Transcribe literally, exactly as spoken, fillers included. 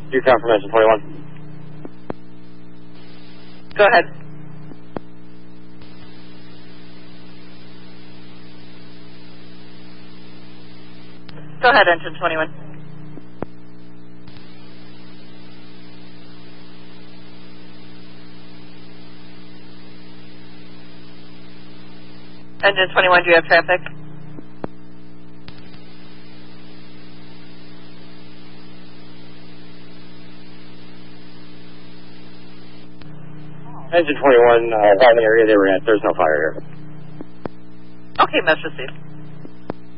You confirmation twenty-one. Go ahead. Go ahead, engine twenty-one. Engine twenty-one, do you have traffic? Engine twenty-one, uh, in the area they were at, there's no fire here. Okay, message received.